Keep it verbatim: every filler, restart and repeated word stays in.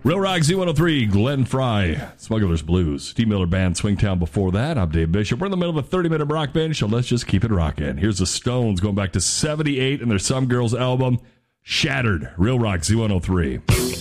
Real Rock Z one oh three, Glenn Fry, Smuggler's Blues, Steve Miller Band, Swingtown before that. I'm Dave Bishop. We're in the middle of a thirty-minute rock binge, so let's just keep it rocking. Here's the Stones going back to seventy-eight and their Some Girls album, Shattered. Real Rock Z one oh three.